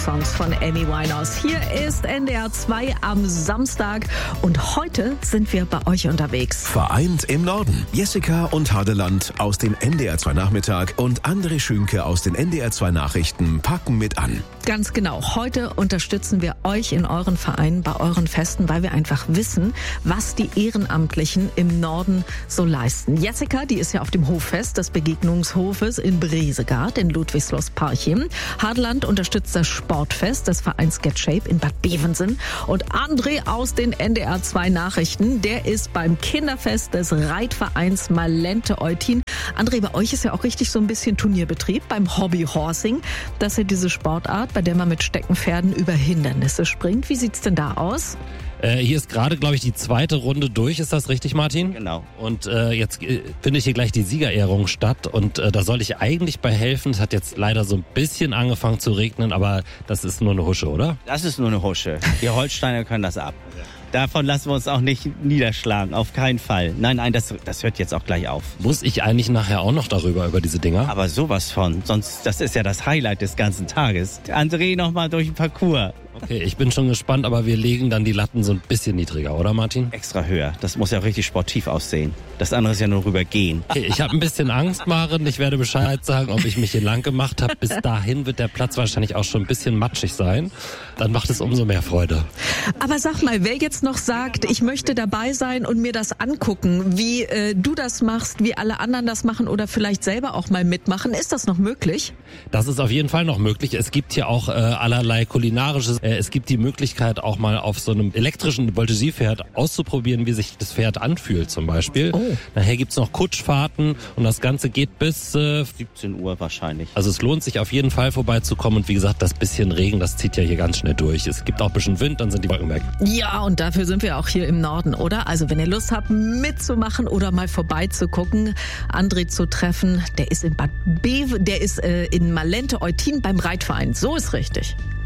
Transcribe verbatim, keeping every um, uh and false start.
Songs von Amy Winehouse. Hier ist N D R zwei am Samstag und heute sind wir bei euch unterwegs. Vereint im Norden. Jessica und Hadeland aus dem N D R zwei Nachmittag und André Schünke aus den N D R zwei Nachrichten packen mit an. Ganz genau. Heute unterstützen wir euch in euren Vereinen, bei euren Festen, weil wir einfach wissen, was die Ehrenamtlichen im Norden so leisten. Jessica, die ist ja auf dem Hoffest des Begegnungshofes in Bresegard in Ludwigslust-Parchim. Hadeland unterstützt das Sportfest des Vereins Get Shape in Bad Bevensen. Und André aus den N D R zwei Nachrichten, der ist beim Kinderfest des Reitvereins Malente Eutin. André, bei euch ist ja auch richtig so ein bisschen Turnierbetrieb beim Hobbyhorsing. Das ist ja diese Sportart, bei der man mit Steckenpferden über Hindernisse springt. Wie sieht's denn da aus? Äh, hier ist gerade, glaube ich, die zweite Runde durch. Ist das richtig, Martin? Genau. Und äh, jetzt äh, findet hier gleich die Siegerehrung statt. Und äh, da soll ich eigentlich bei helfen. Es hat jetzt leider so ein bisschen angefangen zu regnen, aber das ist nur eine Husche, oder? Das ist nur eine Husche. Die Holsteiner können das ab. Davon lassen wir uns auch nicht niederschlagen, auf keinen Fall. Nein, nein, das, das hört jetzt auch gleich auf. Muss ich eigentlich nachher auch noch darüber, über diese Dinger? Aber sowas von, sonst, das ist ja das Highlight des ganzen Tages. André noch mal durch den Parcours. Okay, ich bin schon gespannt, aber wir legen dann die Latten so ein bisschen niedriger, oder Martin? Extra höher, das muss ja richtig sportiv aussehen. Das andere ist ja nur rübergehen. Okay, ich habe ein bisschen Angst, Maren. Ich werde Bescheid sagen, ob ich mich hier lang gemacht habe. Bis dahin wird der Platz wahrscheinlich auch schon ein bisschen matschig sein. Dann macht es umso mehr Freude. Aber sag mal, wer jetzt noch sagt, ich möchte dabei sein und mir das angucken, wie äh, du das machst, wie alle anderen das machen oder vielleicht selber auch mal mitmachen, ist das noch möglich? Das ist auf jeden Fall noch möglich. Es gibt hier auch äh, allerlei kulinarisches. Äh, es gibt die Möglichkeit, auch mal auf so einem elektrischen Voltigierpferd auszuprobieren, wie sich das Pferd anfühlt zum Beispiel. Oh. Nachher gibt's noch Kutschfahrten und das Ganze geht bis äh, siebzehn Uhr wahrscheinlich. Also es lohnt sich auf jeden Fall vorbeizukommen und wie gesagt, das bisschen Regen, das zieht ja hier ganz schnell durch. Es gibt auch ein bisschen Wind, dann sind die Wolken weg. Ja, und dafür sind wir auch hier im Norden, oder? Also wenn ihr Lust habt, mitzumachen oder mal vorbeizugucken, André zu treffen, der ist in Bad Bev, der ist äh, in Malente Eutin beim Reitverein. So ist richtig.